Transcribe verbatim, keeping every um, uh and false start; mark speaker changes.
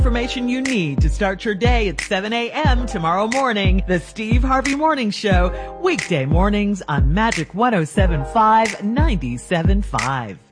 Speaker 1: Information you need to start your day at seven a.m. tomorrow morning. The Steve Harvey Morning Show, weekday mornings on Magic one oh seven point five, ninety-seven point five.